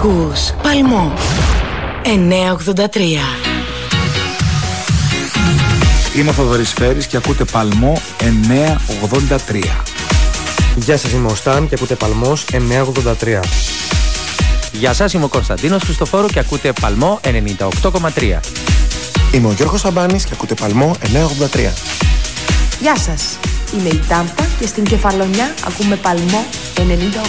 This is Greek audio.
Ακούς Παλμό 983. Είμαι ο Θοδωρής Φέρης και ακούτε Παλμό 983. Γεια σας, είμαι ο Σταν και ακούτε Παλμός 983. Γεια σας, είμαι ο Κωνσταντίνος Χριστοφόρου και ακούτε Παλμό 98,3. Είμαι ο Γιώργος Σαμπάνης και ακούτε Παλμό 983. Γεια σας, είμαι η Τάμπα και στην Κεφαλονιά ακούμε Παλμό 98.